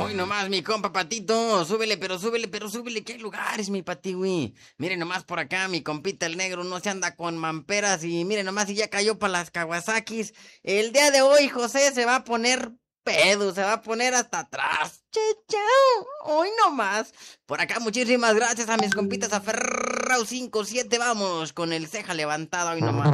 Hoy nomás, mi compa Patito, súbele, pero súbele, que hay lugares, mi patiwi. Mire nomás por acá, mi compita el negro no se anda con mamperas y mire nomás si ya cayó para las Kawasakis. El día de hoy, José se va a poner pedo, se va a poner hasta atrás. Che, chao, hoy nomás. Por acá, muchísimas gracias a mis compitas aferrados 5-7, vamos, con el ceja levantada hoy nomás.